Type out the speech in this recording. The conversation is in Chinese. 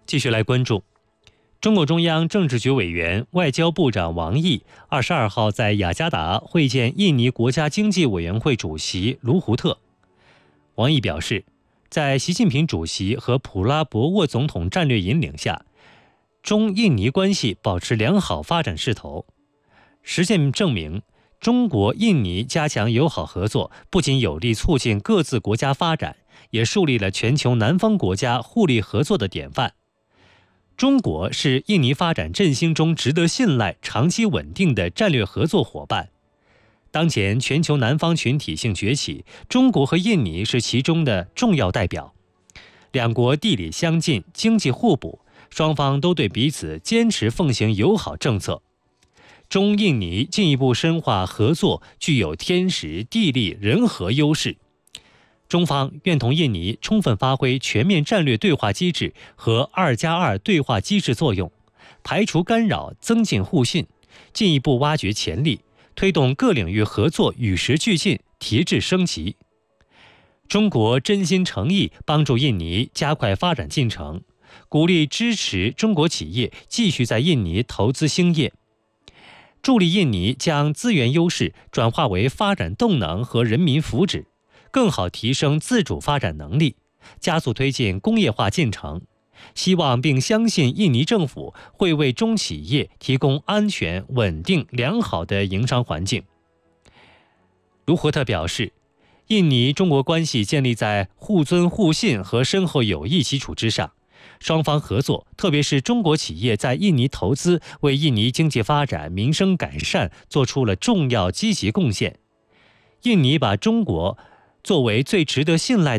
继续来关注，中共中央政治局委员、外交部长王毅22号在雅加达会见印尼国家经济委员会主席卢胡特。王毅表示，在习近平主席和普拉博沃总统战略引领下，中印尼关系保持良好发展势头。实践证明，中国印尼加强友好合作，不仅有力促进各自国家发展，也树立了全球南方国家互利合作的典范。中国是印尼发展振兴中值得信赖、长期稳定的战略合作伙伴。当前全球南方群体性崛起，中国和印尼是其中的重要代表。两国地理相近，经济互补，双方都对彼此坚持奉行友好政策。中印尼进一步深化合作，具有天时、地利、人和优势。中方愿同印尼充分发挥全面战略对话机制和2+2对话机制作用，排除干扰，增进互信，进一步挖掘潜力，推动各领域合作与时俱进，提质升级。中国真心诚意帮助印尼加快发展进程，鼓励支持中国企业继续在印尼投资兴业，助力印尼将资源优势转化为发展动能和人民福祉，更好提升自主发展能力，加速推进工业化进程。希望并相信印尼政府会为中企业提供安全、稳定、良好的营商环境。卢胡特表示，印尼中国关系建立在互尊互信和深厚友谊基础之上，双方合作，特别是中国企业在印尼投资，为印尼经济发展、民生改善做出了重要积极贡献。印尼把中国作为最值得信赖